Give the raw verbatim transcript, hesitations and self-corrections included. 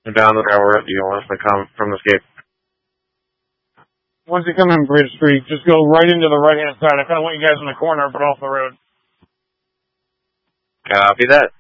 down the railroad. You want us to come from the Scape? Once you come in Bridge Street, just go right into the right-hand side. I kind of want you guys in the corner, but off the road. Copy that.